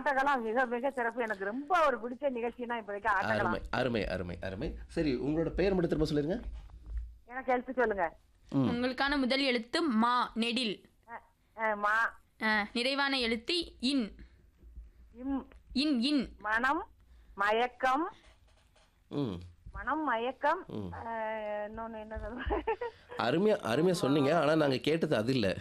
ஆட்டக்கலாம் மிக மிக சிறப்பு. எனக்கு ரொம்ப ஒரு பிடிச்ச நிகழ்ச்சினா இப்போதைக்கு ஆட்டக்கலாம். அருமை அருமை அருமை அருமை. சரி, உங்களோட பெயர் மட்டும் திரும்ப சொல்லிருங்க. எனக்கு எழுத்து சொல்லுங்க. உங்களுக்கான முதல் எழுத்து மா நெடில். மா. நிறைவான எழுத்து இன். இம். இன் இன். மனம் மயக்கம். ம் மனம் மயக்கம். இன்னொன்னு என்ன சொல்லுங்க? அருமையா அருமையா சொன்னீங்க. ஆனால் நாங்கள் கேட்டது அது இல்லை.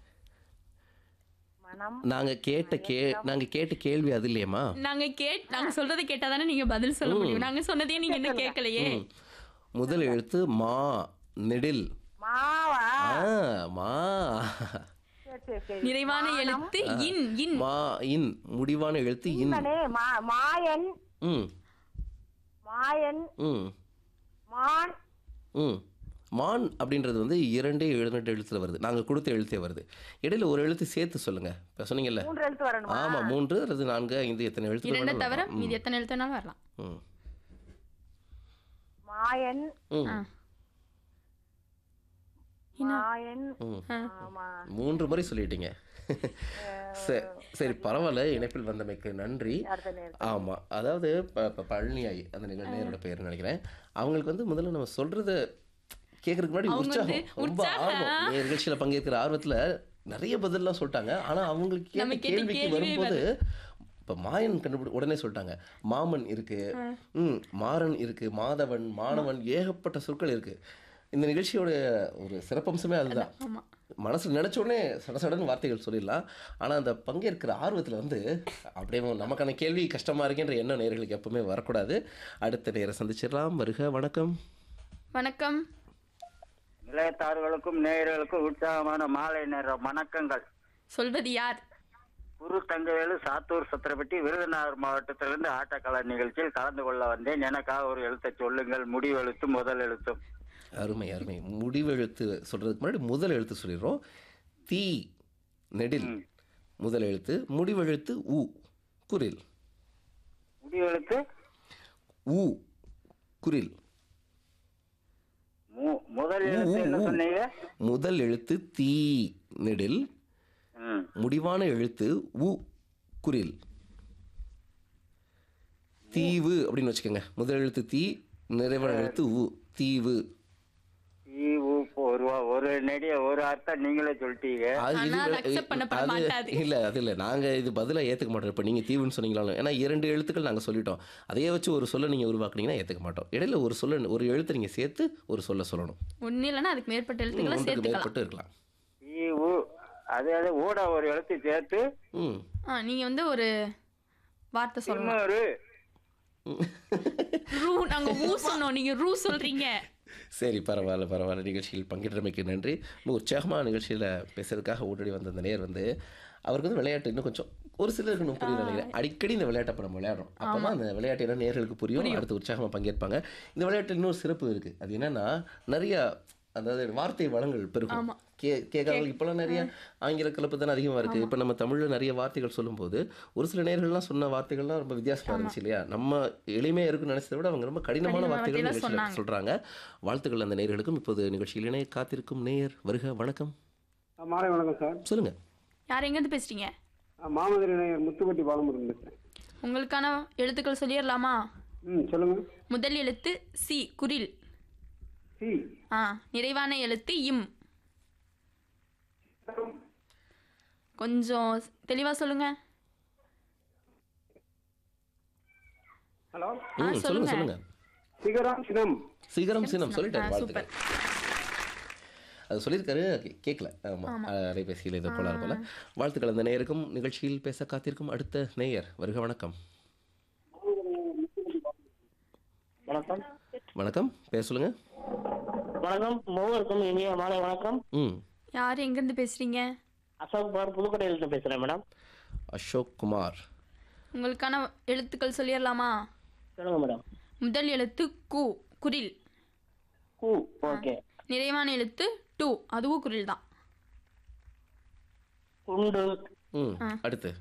மனம் நாங்கள் கேட்ட கேள்வி அது இல்லையம்மா. நாங்க சொல்றதை கேட்டாதானே நீங்க பதில் சொல்ல முடியும். நாங்க சொன்னதே நீங்க என்ன கேட்கலையே. முதல் எழுத்து மா நெடில். மாவா? மா. சரி சரி சரி. நிறைவான எழுத்து இன் இன். மா இன். முடிவான எழுத்து இன். மாயன். ம் மாயன். ம் மான். ம் மான் அப்படின்றது வந்து 2 7 எழுத்துல வருது. நாங்கள் கொடுத்த எழுத்தே வருது. இடையில ஒரு எழுத்து சேர்த்து சொல்லுங்க. இப்போ சொன்னீங்கல்ல 3 எழுத்து வரணுமா? ஆமாம், 3 அல்லது 4 5 எத்தனை எழுத்து 2 தவிர மீதி எத்தனை எழுத்து வேணாலும் வரலாம். மாயன். மாயன். 3 முறை சொல்லிட்டீங்க. சரி பரவாயில்ல. இணைப்பில் வந்தமைக்கு நன்றி. ஆமாம், அதாவது இப்போ பழனியாய் அந்த நேரோட பெயர் நினைக்கிறேன். அவங்களுக்கு வந்து முதல்ல நம்ம சொல்கிறத கேட்கறதுக்கு முன்னாடி உற்சாகம், ரொம்ப ஆர்வம். நிகழ்ச்சியில் பங்கேற்கிற ஆர்வத்தில் நிறைய பதிலெலாம் சொல்லிட்டாங்க. ஆனால் அவங்களுக்கு கேட்ட கேள்விக்கு வரும்போது இப்போ மாயன் உடனே சொல்லிட்டாங்க. மாமன் இருக்குது, மாறன் இருக்குது, மாதவன், மாணவன், ஏகப்பட்ட சொற்கள் இருக்குது. இந்த நிகழ்ச்சியோட ஒரு சிறப்பம்சமே அதுதான். மனசு நினச்ச உடனே சடசடன்னு வார்த்தைகள் சொல்லிடலாம். ஆனால் அந்த பங்கேற்கிற ஆர்வத்தில் வந்து அப்படியே நமக்கான கேள்வி கஷ்டமாக இருக்குன்ற எண்ணம் நேயர்களுக்கு எப்பவுமே வரக்கூடாது. அடுத்த நேரம் சந்திச்சிடலாம். வருக. வணக்கம். வணக்கம். நிலையத்தார்களுக்கும் நேயர்களுக்கும் உற்சாகமான மாலை நேர வணக்கங்கள். சொல்வது யார்? குரு தங்கவேலு, சாத்தூர் சத்திரப்பட்டி, விருதுநகர் மாவட்டத்திலிருந்து ஆட்டக்கலை நிகழ்ச்சியில் கலந்து கொள்ள வந்தேன். எனக்காக ஒரு எழுத்தை சொல்லுங்கள். முடிவெழுத்தும் முதல் எழுத்தும். அருமை அருமை. முடிவெழுத்து சொல்றதுக்கு முன்னாடி முதல் எழுத்து சொல்லிடுறோம். தீ நெடில் முதல் எழுத்து. முடிவெழுத்து உ குரில். முடிவெழுத்து உ குரில். முதல் எழுத்து என்ன சொன்னீங்க? முதல் எழுத்து தீ நெடில். முடிவான எழுத்து உ குரில். தீவு அப்படின்னு வச்சுக்கோங்க. முதல் எழுத்து தீ, நிறைவான எழுத்து உ. தீவு. ஒரு நெடிய ஒரு அர்த்தம் நீங்களே சொல்லிட்டீங்க. இல்ல அது இல்ல, நாங்க இது பதிலா ஏத்துக்க மாட்டோம். இப்ப நீங்க தீவுன்னு சொன்னீங்களாலும், ஏன்னா 2 எழுத்துக்கள் நாங்க சொல்லிட்டோம். அதையே வச்சு ஒரு சொல்ல நீங்க உருவாக்குனீங்கன்னா ஏத்துக்க மாட்டோம். இடையில ஒரு எழுத்து நீங்க சேர்த்து ஒரு சொல்ல சொல்லணும். ஒண்ணு இல்லைன்னா அதுக்கு மேற்பட்ட எழுத்துக்களை மேற்பட்டு இருக்கலாம். அது ஊட ஒரு எழுத்து சேர்த்து நீங்க வந்து ஒரு வார்த்தை சொல்லணும். ரூ நாங்க ஊ சொன்னோம், நீங்க ரூ சொல்றீங்க. சரி பரவாயில்ல. நிகழ்ச்சியில் பங்கேற்றமைக்கு நன்றி. ரொம்ப உற்சாகமான நிகழ்ச்சியில் பேசுறதுக்காக ஓடி வந்த அந்த நேர் வந்து அவருக்கு வந்து விளையாட்டு இன்னும் கொஞ்சம் ஒரு சிலருக்கு இன்னும் புரியும் நினைக்கிறேன். அடிக்கடி இந்த விளையாட்டை இப்போ நம்ம விளையாடுறோம். அப்போ தான் அந்த விளையாட்டு என்ன நேர்களுக்கு புரியும். அடுத்து உற்சாகமாக பங்கேற்பாங்க. இந்த விளையாட்டில் இன்னொரு சிறப்பு இருக்குது. அது என்னென்னா நிறையா அதாவது வார்த்தை வளங்கள் பெருகும். கேட்காதவங்களுக்கு இப்போலாம் நிறைய ஆங்கில கலப்பு தானே அதிகமாக இருக்குது. இப்போ நம்ம தமிழில் நிறைய வார்த்தைகள் சொல்லும்போது ஒரு சில நேர்கள்லாம் சொன்ன வார்த்தைகள்லாம் ரொம்ப வித்தியாசமாக இருந்துச்சு இல்லையா? நம்ம எளிமையாக இருக்குன்னு நினைச்சதை விட அவங்க ரொம்ப கடினமான வார்த்தைகள் நிகழ்ச்சியில் சொல்கிறாங்க. வாழ்த்துக்கள் அந்த நேயர்களுக்கும். இப்போது நிகழ்ச்சியில் இணைய காத்திருக்கும் நேயர். வருக. வணக்கம். மாலை வணக்கம் சார். சொல்லுங்க. யார் எங்கேருந்து பேசுறீங்க? மாமதுரை நேயர் முத்துப்பட்டி பாலமுருகன் பேசுகிறேன். உங்களுக்கான எழுத்துக்கள் சொல்லிடலாமா? சொல்லுங்க. முதல் எழுத்து சி குரில். சி. நிறைவான எழுத்து இம். கொஞ்சம் தெளிவா சொல்லுங்க. ஹலோ. சொல்லுங்க. சிகரம் சினம் சொல்லிட்டாரு. வாழ்த்துக்கள். அது சொல்லியிருக்காரு, கேட்கல. ஆமாம், அலைபேசியில் இது போல போல. வாழ்த்துக்கள் அந்த நேயருக்கும். நிகழ்ச்சியில் பேச காத்திருக்கும் அடுத்த நேயர். வருக. வணக்கம். வணக்கம். பேச சொல்லுங்க. வணக்கம். மூவருக்கும் இனிய மாலை வணக்கம். யார் எங்கிருந்து பேசுறீங்க? அசோக் குமார், புதுக்கோட்டையிலிருந்து பேசுறேன் மேடம். அசோக் குமார். உங்களுக்கான எழுத்துக்கள் சொல்லிடலாமா? சொல்லுங்க மேடம். முதல் எழுத்து கு குரில். கு. ஓகே. நிறைவான எழுத்து டு, அதுவும் குரில் தான். குண்டு. அடுத்து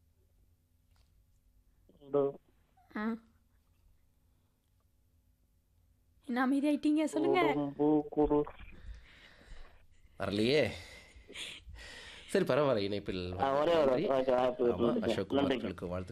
என்ன அமைதியாயிட்டீங்க? சொல்லுங்க. வரலையே. சரி பரவாயில்ல. இணைப்பில் அசோக் குமார்களுக்கு வாழ்த்து.